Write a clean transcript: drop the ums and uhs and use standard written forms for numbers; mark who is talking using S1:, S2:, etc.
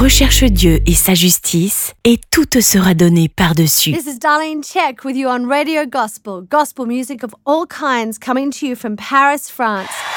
S1: Recherche Dieu et sa justice et tout te sera donné par-dessus.
S2: This is Darlene Check with you on Radio Gospel. Gospel music of all kinds coming to you from Paris, France.